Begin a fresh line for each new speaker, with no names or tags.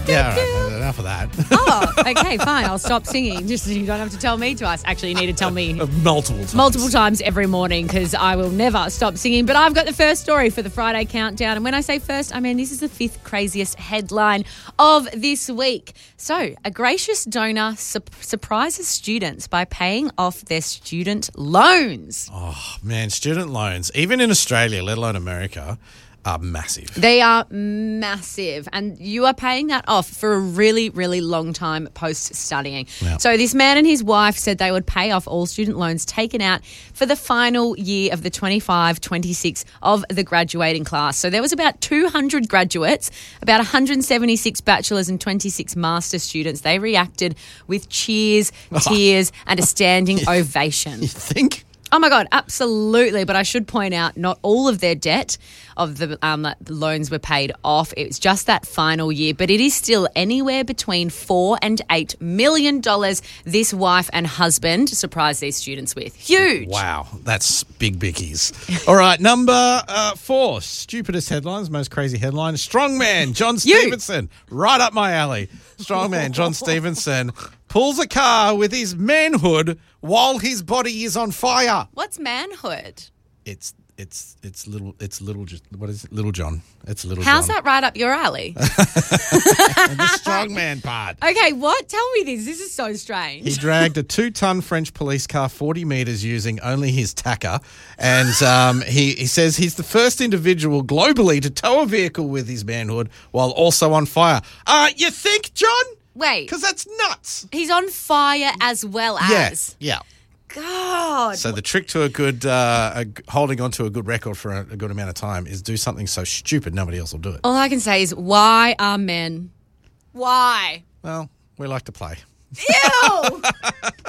Yeah, all right. Enough of that.
Oh, okay, fine. I'll stop singing. Just you don't have to tell me twice. Actually, you need to tell me
Multiple
times every morning because I will never stop singing. But I've got the first story for the Friday countdown. And when I say first, I mean this is the fifth craziest headline of this week. So, a gracious donor surprises students by paying off their student loans.
Oh, man, student loans, even in Australia, let alone America, are massive.
They are massive, and you are paying that off for a really, really long time post-studying.
Yeah.
So this man and his wife said they would pay off all student loans taken out for the final year of the 25-26 of the graduating class. So there was about 200 graduates, about 176 bachelor's and 26 master's students. They reacted with cheers, tears, and a standing ovation.
You think?
Oh, my God, absolutely. But I should point out not all of their debt of the loans were paid off. It was just that final year. But it is still anywhere between $4 and $8 million this wife and husband surprised these students with. Huge.
Wow, that's big bickies. All right, number 4, stupidest headlines, most crazy headline. Strongman John Stevenson, right up my alley. Strongman John Stevenson pulls a car with his manhood while his body is on fire.
What's manhood?
It's little what is it? Little John. It's Little
How's
John.
that right up your alley?
The strongman part.
Okay, what? Tell me this. This is so strange.
He dragged a 2-ton French police car 40 metres using only his tacker. And he says he's the first individual globally to tow a vehicle with his manhood while also on fire. You think, John?
Wait.
Because that's nuts.
He's on fire as well as.
Yeah.
God.
So the trick to a good holding on to a good record for a good amount of time is do something so stupid nobody else will do it.
All I can say is, why are men? Why?
Well, we like to play.
Ew!